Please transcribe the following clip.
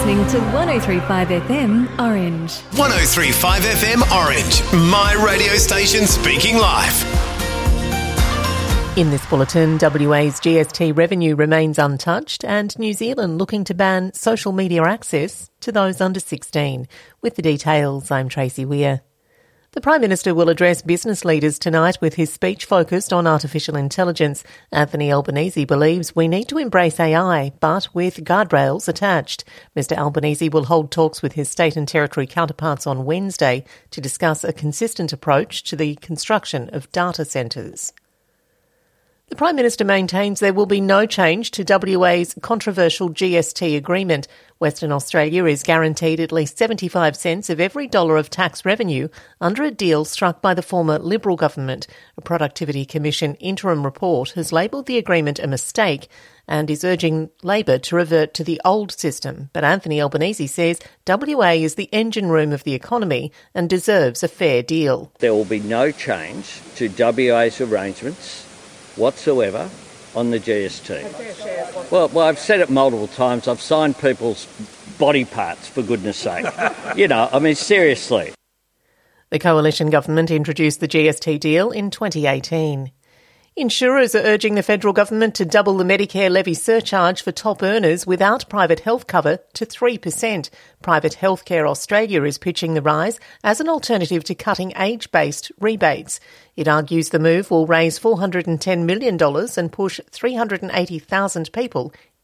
listening to 103.5 FM Orange. 103.5 FM Orange, my radio station speaking live. In this bulletin, WA's GST revenue remains untouched and New Zealand looking to ban social media access to those under 16. With the details, I'm Tracy Weir. The Prime Minister will address business leaders tonight with his speech focused on artificial intelligence. Anthony Albanese believes we need to embrace AI, but with guardrails attached. Mr Albanese will hold talks with his state and territory counterparts on Wednesday to discuss a consistent approach to the construction of data centres. The Prime Minister maintains there will be no change to WA's controversial GST agreement. Western Australia is guaranteed at least 75 cents of every dollar of tax revenue under a deal struck by the former Liberal government. A Productivity Commission interim report has labelled the agreement a mistake and is urging Labor to revert to the old system. But Anthony Albanese says WA is the engine room of the economy and deserves a fair deal. There will be no change to WA's arrangements whatsoever on the GST. Well, I've said it multiple times. I've signed people's body parts, for goodness sake. Seriously. The coalition government introduced the GST deal in 2018. Insurers are urging the federal government to double the Medicare levy surcharge for top earners without private health cover to 3%. Private Healthcare Australia is pitching the rise as an alternative to cutting age-based rebates. It argues the move will raise $410 million and push 380,000 people